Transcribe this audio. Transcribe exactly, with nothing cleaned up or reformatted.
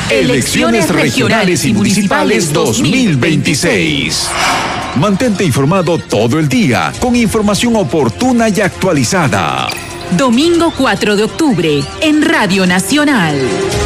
Elecciones regionales y municipales dos mil veintiséis. Mantente informado todo el día con información oportuna y actualizada. Domingo cuatro de octubre en Radio Nacional.